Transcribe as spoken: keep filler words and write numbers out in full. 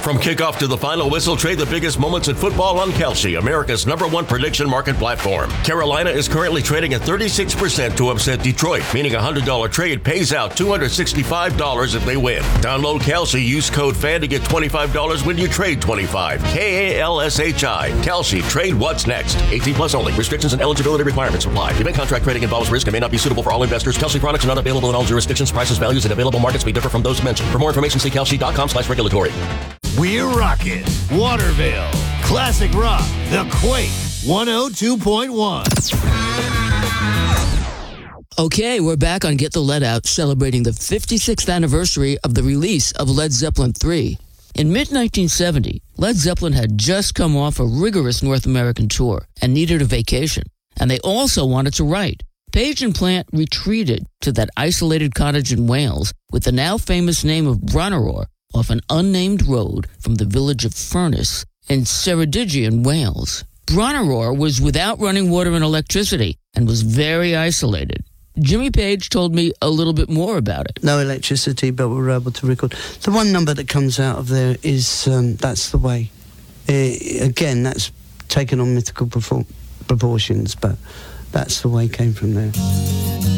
From kickoff to the final whistle, trade the biggest moments in football on Kalshi, America's number one prediction market platform. Carolina is currently trading at thirty-six percent to upset Detroit, meaning a one hundred dollars trade pays out two hundred sixty-five dollars if they win. Download Kalshi, use code FAN to get twenty-five dollars when you trade twenty-five. K A L S H I. Kalshi. Trade what's next. eighteen plus only. Restrictions and eligibility requirements apply. Event contract trading involves risk and may not be suitable for all investors. Kalshi products are not available in all jurisdictions. Prices, values, and available markets may differ from those mentioned. For more information, see kalshi.com slash regulatory. We're rocking Waterville Classic Rock, The Quake, one oh two point one. Okay, we're back on Get the Lead Out, celebrating the fifty-sixth anniversary of the release of Led Zeppelin three. In mid nineteen seventy, Led Zeppelin had just come off a rigorous North American tour and needed a vacation, and they also wanted to write. Page and Plant retreated to that isolated cottage in Wales with the now famous name of Bronneror off an unnamed road from the village of Furness in Ceredigion, Wales. Bronneror was without running water and electricity and was very isolated. Jimmy Page told me a little bit more about it. No electricity, but we were able to record. The one number that comes out of there is um, That's the Way. Uh, again, that's taken on mythical propor- proportions, but That's the Way came from there.